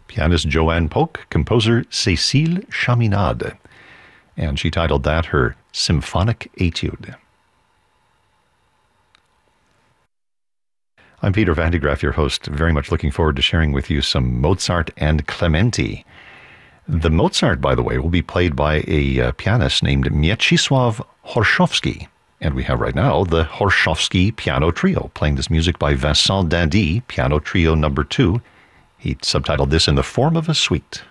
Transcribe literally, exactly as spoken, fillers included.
pianist Joanne Polk, composer Cécile Chaminade. And she titled that her Symphonic Etude. I'm Peter Van de Graaff, your host, very much looking forward to sharing with you some Mozart and Clementi. The Mozart, by the way, will be played by a uh, pianist named Mieczysław Horszowski. And we have right now the Horszowski Piano Trio, playing this music by Vincent Dindy, Piano Trio number two. He subtitled this In the Form of a Suite.